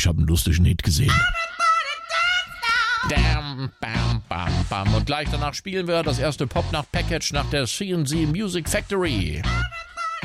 ich habe einen lustigen Hit gesehen. Dam, bam, bam, bam. Und gleich danach spielen wir das erste Pop-Nacht-Package nach der C&C Music Factory.